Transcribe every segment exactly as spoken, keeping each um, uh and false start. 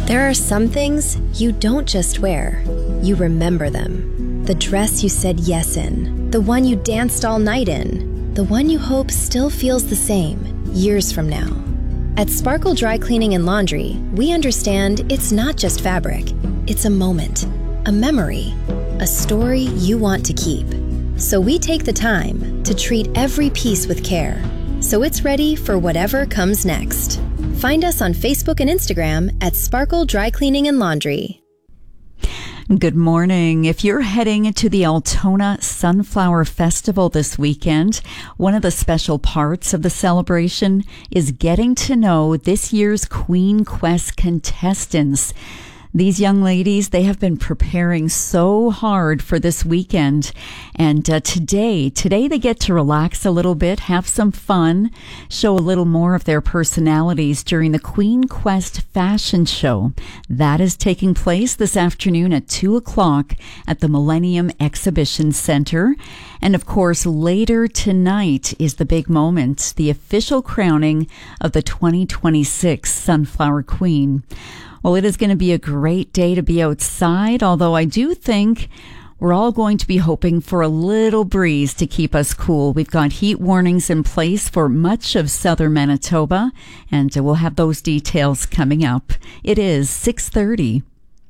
There are some things you don't just wear, you remember them. The dress you said yes in, the one you danced all night in, the one you hope still feels the same years from now. At Sparkle Dry Cleaning and Laundry, we understand it's not just fabric, it's a moment, a memory, a story you want to keep. So we take the time to treat every piece with care, so it's ready for whatever comes next. Find us on Facebook and Instagram at Sparkle Dry Cleaning and Laundry. Good morning. If you're heading to the Altona Sunflower Festival this weekend, one of the special parts of the celebration is getting to know this year's Queen Quest contestants. These young ladies, they have been preparing so hard for this weekend. And uh, today, today they get to relax a little bit, have some fun, show a little more of their personalities during the Queen Quest fashion show. That is taking place this afternoon at two o'clock at the Millennium Exhibition Center. And of course, later tonight is the big moment, the official crowning of the twenty twenty-six Sunflower Queen. Well, it is going to be a great day to be outside, although I do think we're all going to be hoping for a little breeze to keep us cool. We've got heat warnings in place for much of southern Manitoba, and we'll have those details coming up. It is six thirty.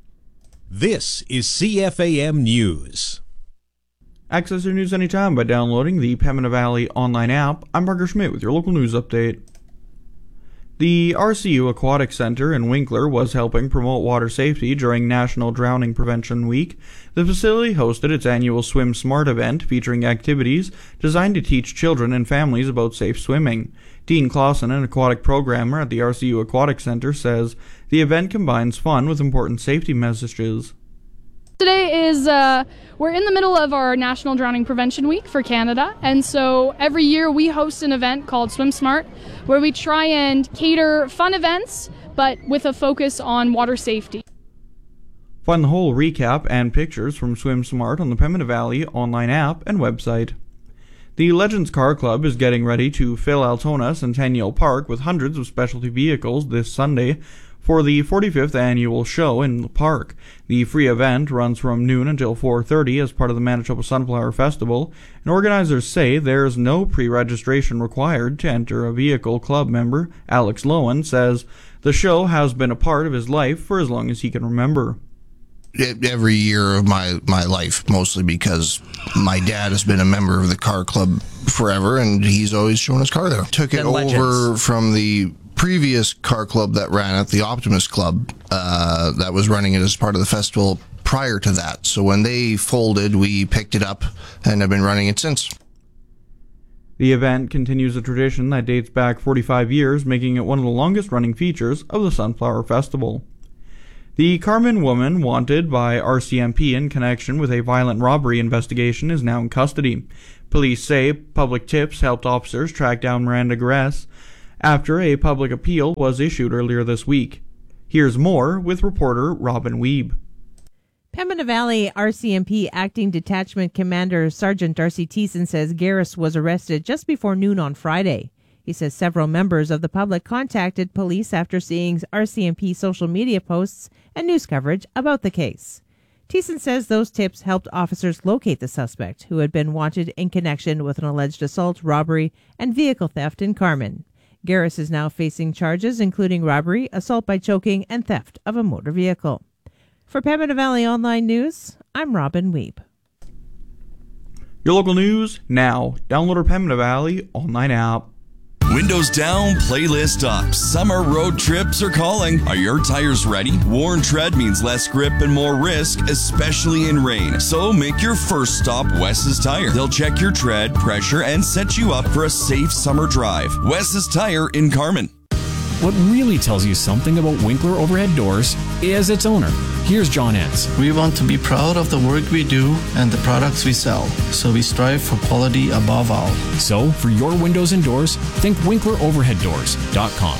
This is C F A M News. Access your news anytime by downloading the Pembina Valley online app. I'm Margaret Schmidt with your local news update. The R C U Aquatic Center in Winkler was helping promote water safety during National Drowning Prevention Week. The facility hosted its annual Swim Smart event featuring activities designed to teach children and families about safe swimming. Dean Clausen, an aquatic programmer at the R C U Aquatic Center, says the event combines fun with important safety messages. Today is, uh, we're in the middle of our National Drowning Prevention Week for Canada, and so every year we host an event called Swim Smart, where we try and cater fun events, but with a focus on water safety. Find the whole recap and pictures from Swim Smart on the Pembina Valley online app and website. The Legends Car Club is getting ready to fill Altona Centennial Park with hundreds of specialty vehicles this Sunday for the forty-fifth annual show in the park. The free event runs from noon until four thirty as part of the Manitoba Sunflower Festival, and organizers say there is no pre-registration required to enter a vehicle. Club member Alex Lowen says the show has been a part of his life for as long as he can remember. Every year of my, my life, mostly because my dad has been a member of the car club forever, and he's always shown his car there. Took it over from the previous car club that ran it, the Optimus Club, uh, that was running it as part of the festival prior to that. So when they folded, we picked it up and have been running it since. The event continues a tradition that dates back forty-five years, making it one of the longest-running features of the Sunflower Festival. The Carmen woman wanted by R C M P in connection with a violent robbery investigation is now in custody. Police say public tips helped officers track down Miranda Gress after a public appeal was issued earlier this week. Here's more with reporter Robin Wiebe. Pembina Valley R C M P Acting Detachment Commander Sergeant Darcy Thiessen says Garris was arrested just before noon on Friday. He says several members of the public contacted police after seeing R C M P social media posts and news coverage about the case. Thiessen says those tips helped officers locate the suspect, who had been wanted in connection with an alleged assault, robbery, and vehicle theft in Carmen. Garris is now facing charges including robbery, assault by choking, and theft of a motor vehicle. For Pembina Valley Online News, I'm Robin Wiebe. Your local news now. Download our Pembina Valley Online app. Windows down, playlist up. Summer road trips are calling. Are your tires ready? Worn tread means less grip and more risk, especially in rain. So make your first stop Wes's Tire. They'll check your tread, pressure, and set you up for a safe summer drive. Wes's Tire in Carmen. What really tells you something about Winkler Overhead Doors is its owner. Here's John Entz. We want to be proud of the work we do and the products we sell, so we strive for quality above all. So, for your windows and doors, think winkler overhead doors dot com.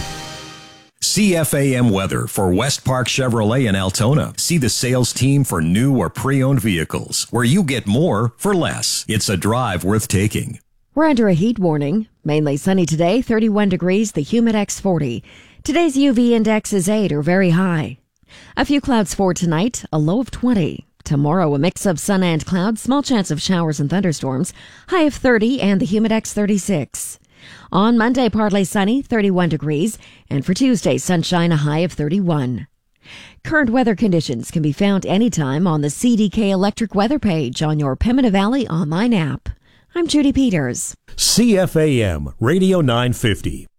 C F A M weather for West Park Chevrolet in Altona. See the sales team for new or pre-owned vehicles, where you get more for less. It's a drive worth taking. We're under a heat warning. Mainly sunny today, thirty-one degrees, the humid X forty. Today's U V index is eight or very high. A few clouds for tonight, a low of twenty. Tomorrow, a mix of sun and clouds, small chance of showers and thunderstorms, high of thirty, and the Humidex thirty-six. On Monday, partly sunny, thirty-one degrees, and for Tuesday, sunshine, a high of thirty-one. Current weather conditions can be found anytime on the C D K Electric Weather page on your Pembina Valley online app. I'm Judy Peters. C F A M Radio nine fifty.